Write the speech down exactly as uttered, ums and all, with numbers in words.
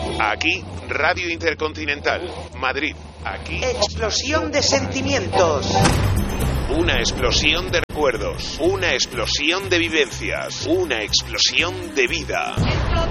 Aquí, Radio Intercontinental, Madrid. Aquí. Explosión de sentimientos. Una explosión de recuerdos. Una explosión de vivencias. Una explosión de vida.